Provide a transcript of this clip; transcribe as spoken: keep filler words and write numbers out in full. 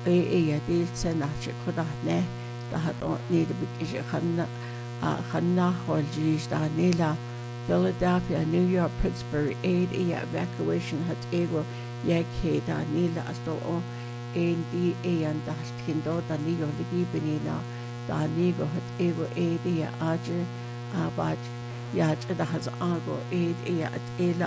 é é a díl san nach se chudach ne da hat níle is channa a channa choilís da níla Philadelphia, New York, Pittsburgh, aid e evacuation hat ego yek da níla as do o ein di e an da kindo da nígo ligi benina da nígo hat ego aid e aje a baj yaj da has ago aid e at ela